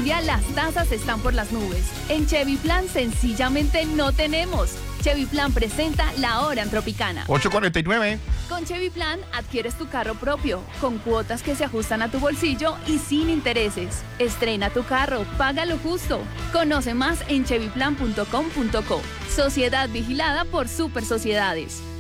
Colombia las tasas están por las nubes. En Chevy Plan sencillamente no tenemos. Chevy Plan presenta La Hora en Tropicana. 8:49. Con Chevy Plan adquieres tu carro propio, con cuotas que se ajustan a tu bolsillo y sin intereses. Estrena tu carro, págalo justo. Conoce más en chevyplan.com.co. Sociedad vigilada por Super Sociedades.